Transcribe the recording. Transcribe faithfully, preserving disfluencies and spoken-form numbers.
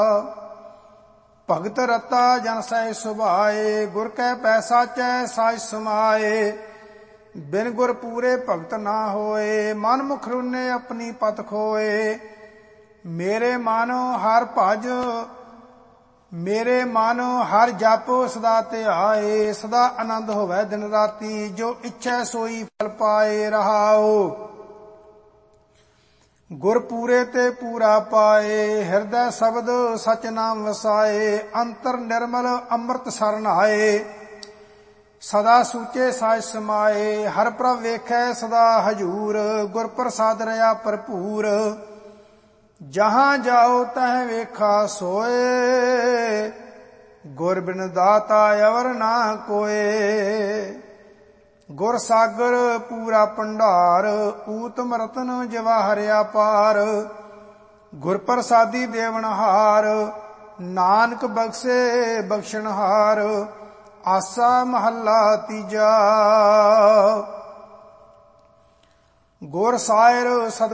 ਭਗਤ ਰਤਾ ਜਨ ਸਹਿ ਸੁਭਾਏ, ਗੁਰ ਕੈ ਪੈਸਾ ਚੈ ਸਾਜ ਸਮਾਏ। ਬਿਨ ਗੁਰ ਪੂਰੇ ਭਗਤ ਨਾ ਹੋਏ, ਮਨ ਮੁਖ ਰੁਨੇ ਆਪਣੀ ਪਤ ਖੋਏ। ਮੇਰੇ ਮਨ ਹਰ ਭਜ ਮੇਰੇ ਮਨ ਹਰ ਜਪ ਸਦਾ ਧਿਆਏ, ਸਦਾ ਆਨੰਦ ਹੋਵੇ ਦਿਨ ਰਾਤੀ, ਜੋ ਇੱਛੈ ਸੋਈ ਫਲ ਪਾਏ ਰਹਾਓ। ਗੁਰ ਪੂਰੇ ਤੇ ਪੂਰਾ ਪਾਏ, ਹਿਰਦੈ ਸ਼ਬਦ ਸਚ ਨਾਮ ਵਸਾਏ। ਅੰਤਰ ਨਿਰਮਲ ਅੰਮ੍ਰਿਤ ਸਰਨ ਆਏ, ਸਦਾ ਸੂਚੇ ਸਾਜ ਸਮਾਏ। ਹਰ ਪ੍ਰਭ ਵੇਖੈ ਸਦਾ ਹਜੂਰ, ਗੁਰ ਪ੍ਰਸਾਦ ਰਹਾ ਭਰਪੂਰ। ਜਹਾਂ ਜਾਓ ਤਹ ਵੇਖਾ ਸੋਏ, ਗੁਰ ਬਿਨ ਦਾਤਾ ਅਵਰ ਨਾ ਕੋਏ। ਗੁਰ ਸਾਗਰ ਪੂਰਾ ਭੰਡਾਰ, ਊਤਮ ਰਤਨ ਜਵਾਹਰਿਆ ਪਾਰ। ਗੁਰ ਪ੍ਰਸਾਦੀ ਦੇਵਨਹਾਰ, ਨਾਨਕ ਬਖਸ਼ੇ ਬਖਸ਼ਣਹਾਰ। ਆਸਾ ਮਹੱਲਾ ਤੀਜਾ। ਗੁਰ ਸਾਇਰ ਸਤ